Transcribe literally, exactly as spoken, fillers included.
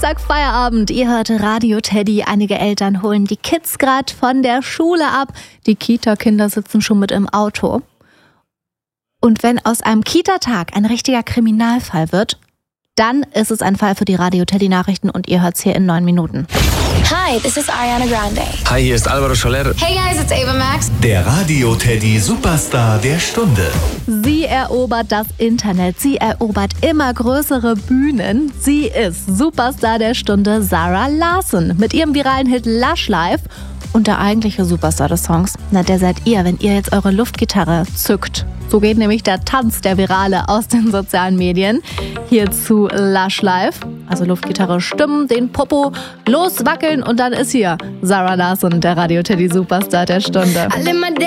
Samstag Feierabend. Ihr hört Radio Teddy. Einige Eltern holen die Kids gerade von der Schule ab. Die Kita-Kinder sitzen schon mit im Auto. Und wenn aus einem Kita-Tag ein richtiger Kriminalfall wird, dann ist es ein Fall für die Radio Teddy Nachrichten und ihr hört's hier in neun Minuten. Hi, this is Ariana Grande. Hi, hier ist Alvaro Soler. Hey guys, it's Ava Max. Der Radio Teddy Superstar der Stunde. Sie erobert das Internet, sie erobert immer größere Bühnen. Sie ist Superstar der Stunde, Zara Larsson. Mit ihrem viralen Hit Lush Life. Und der eigentliche Superstar des Songs, na, der seid ihr, wenn ihr jetzt eure Luftgitarre zückt. So geht nämlich der Tanz, der Virale aus den sozialen Medien. Hier zu Lush Life. Also Luftgitarre stimmen, den Popo loswackeln und dann ist hier Zara Larsson, der Radio Teddy Superstar der Stunde.